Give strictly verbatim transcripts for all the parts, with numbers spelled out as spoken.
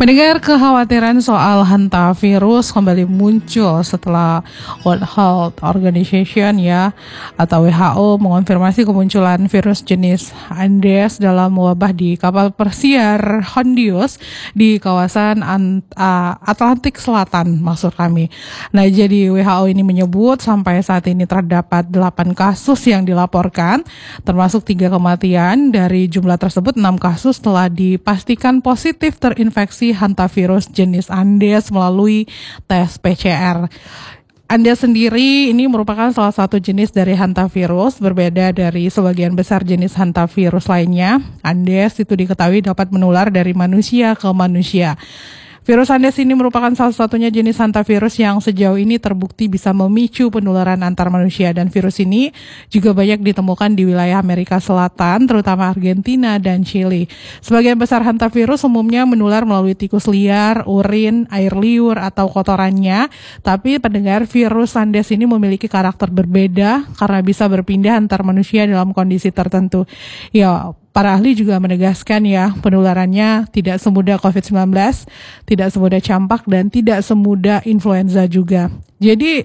Mendengar kekhawatiran soal hantavirus kembali muncul setelah World Health Organization ya atau W H O mengonfirmasi kemunculan virus jenis Andes dalam wabah di kapal persiar Hondios di kawasan Atlantik Selatan maksud kami. Nah, jadi W H O ini menyebut sampai saat ini terdapat delapan kasus yang dilaporkan, termasuk tiga kematian. Dari jumlah tersebut enam kasus telah dipastikan positif terinfeksi hantavirus jenis Andes melalui tes P C R. Andes sendiri ini merupakan salah satu jenis dari hantavirus, berbeda dari sebagian besar jenis hantavirus lainnya. Andes itu diketahui dapat menular dari manusia ke manusia. Virus Andes ini merupakan salah satunya jenis hantavirus yang sejauh ini terbukti bisa memicu penularan antar manusia, dan virus ini juga banyak ditemukan di wilayah Amerika Selatan, terutama Argentina dan Chili. Sebagian besar hantavirus umumnya menular melalui tikus liar, urin, air liur, atau kotorannya, tapi pendengar virus Andes ini memiliki karakter berbeda karena bisa berpindah antar manusia dalam kondisi tertentu. Ya, para ahli juga menegaskan ya, penularannya tidak semudah covid sembilan belas, tidak semudah campak, dan tidak semudah influenza juga. Jadi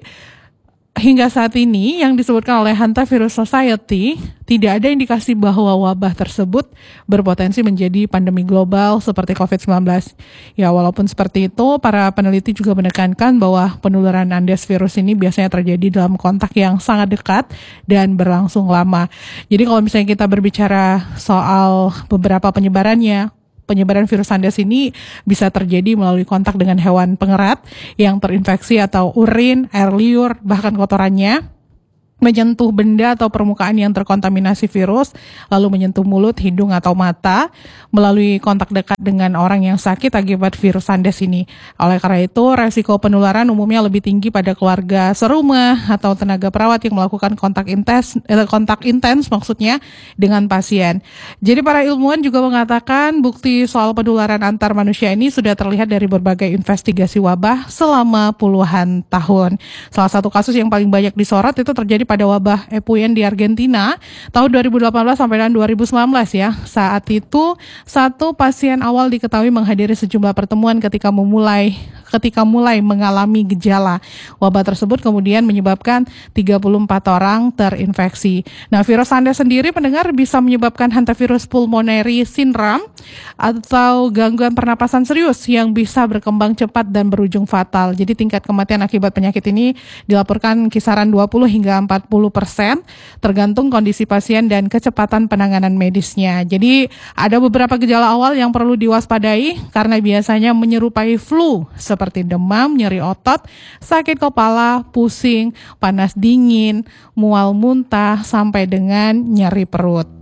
hingga saat ini yang disebutkan oleh Hantavirus Society tidak ada indikasi bahwa wabah tersebut berpotensi menjadi pandemi global seperti covid sembilan belas. Ya, walaupun seperti itu, para peneliti juga menekankan bahwa penularan Andes virus ini biasanya terjadi dalam kontak yang sangat dekat dan berlangsung lama. Jadi kalau misalnya kita berbicara soal beberapa penyebarannya, penyebaran virus Andes ini bisa terjadi melalui kontak dengan hewan pengerat yang terinfeksi atau urin, air liur, bahkan kotorannya, menyentuh benda atau permukaan yang terkontaminasi virus, lalu menyentuh mulut, hidung, atau mata, melalui kontak dekat dengan orang yang sakit akibat virus Andes ini. Oleh karena itu, resiko penularan umumnya lebih tinggi pada keluarga serumah atau tenaga perawat yang melakukan kontak intens, eh, kontak intens maksudnya dengan pasien. Jadi para ilmuwan juga mengatakan bukti soal penularan antar manusia ini sudah terlihat dari berbagai investigasi wabah selama puluhan tahun. Salah satu kasus yang paling banyak disorot itu terjadi pada wabah epuyen di Argentina tahun dua ribu delapan belas sampai dengan dua ribu sembilan belas ya. Saat itu satu pasien awal diketahui menghadiri sejumlah pertemuan ketika memulai ketika mulai mengalami gejala. Wabah tersebut kemudian menyebabkan tiga puluh empat orang terinfeksi. Nah, virus Andes sendiri pendengar bisa menyebabkan hantavirus pulmonary syndrome atau gangguan pernapasan serius yang bisa berkembang cepat dan berujung fatal. Jadi tingkat kematian akibat penyakit ini dilaporkan kisaran dua puluh hingga empat puluh persen tergantung kondisi pasien dan kecepatan penanganan medisnya. Jadi ada beberapa gejala awal yang perlu diwaspadai karena biasanya menyerupai flu seperti demam, nyeri otot, sakit kepala, pusing, panas dingin, mual muntah, sampai dengan nyeri perut.